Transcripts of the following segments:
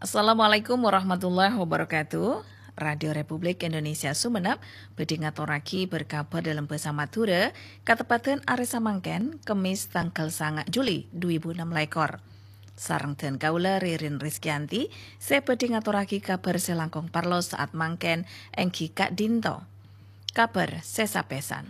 Assalamualaikum warahmatullahi wabarakatuh. Radio Republik Indonesia Sumenep bedi ngaturaki berkabar dalam bersama Tura katepatan Arisa Mangken Kemis tanggal 9 Juli 2006. Sareng den kaula Ririn Rizkyanti, saya bedi ngaturaki kabar selangkong parlo saat mangken engki Kak Dinto. Kabar sesapesan.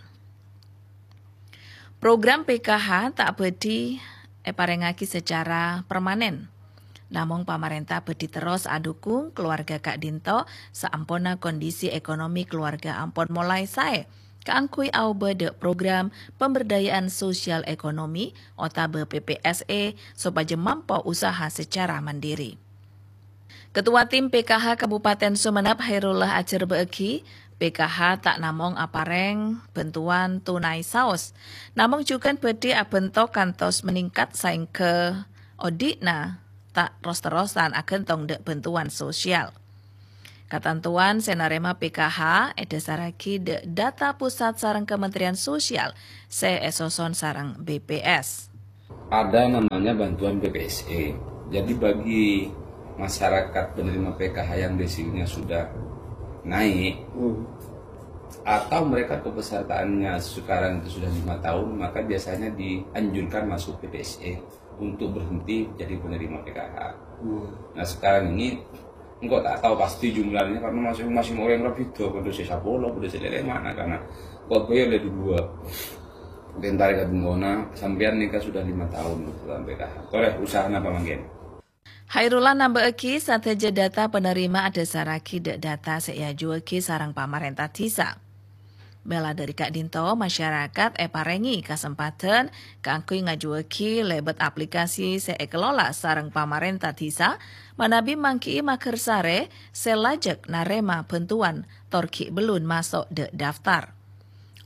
Program PKH tak bedi parengaki secara permanen. Namung pamarentah bedi terus adukung keluarga Kak Dinto saampuna kondisi ekonomi keluarga ampun mulai sae. Kaangkui au bede program pemberdayaan sosial ekonomi otabe PPSE supaya mampu usaha secara mandiri. Ketua Tim PKH Kabupaten Sumenep Hairullah Acer Beeki, PKH tak namung apareng bantuan tunai saus, namung juga bedi abentok kantos meningkat saing ke odikna tak ros-terosan akan tong dek bantuan sosial. Katantuan senarema PKH edasaraki dek data pusat sarang Kementerian Sosial esoson sarang BPS. Ada namanya bantuan BPSE. Jadi bagi masyarakat penerima PKH yang desilnya sudah naik atau mereka kepesertaannya sekarang itu sudah 5 tahun, maka biasanya dianjurkan masuk BPSE untuk berhenti jadi penerima PKH. Nah sekarang ini enggak tak tahu pasti jumlahnya karena masing-masing orang rapido kudu sesapolo kudu selele mana karena kok gue ada dua bentar ke Bungona sampean nikah sudah 5 tahun dalam PKH. Oleh usaha apa manggen? Hairullah nambaeki sateja data penerima ada saraki dek data seyajueki sarang pamarentah desa. Bela dari Kak Dinto, masyarakat parengi kesempatan kaangkui ngajueki lebet aplikasi kelola sarang pamarentah desa manabi mangki maker sare selajek narema bantuan torki belum masuk de daftar.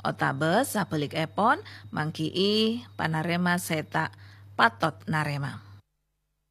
Otabe sabelik epon mangki panarema seta patot narema.